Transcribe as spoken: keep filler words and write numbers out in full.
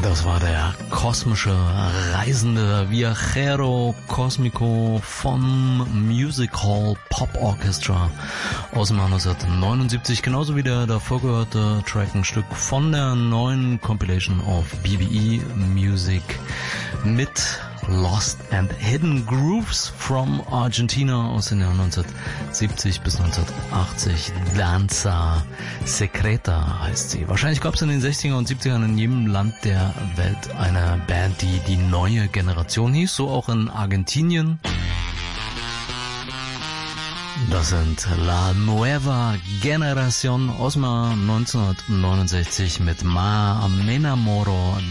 Das war der kosmische Reisende Viajero Cosmico vom Music Hall Pop Orchestra aus dem Jahr neunzehnhundertneunundsiebzig, genauso wie der davor gehörte Track, ein Stück von der neuen Compilation of B B E Music mit Lost and Hidden Grooves from Argentina aus den Jahren neunzehnhundertsiebzig bis neunzehnhundertachtzig. Danza Secreta heißt sie. Wahrscheinlich gab es in den sechziger und siebzigern in jedem Land der Welt eine Band, die die neue Generation hieß, so auch in Argentinien. Das sind La Nueva Generación aus dem Jahr neunzehnhundertneunundsechzig mit Ma Me Enamoro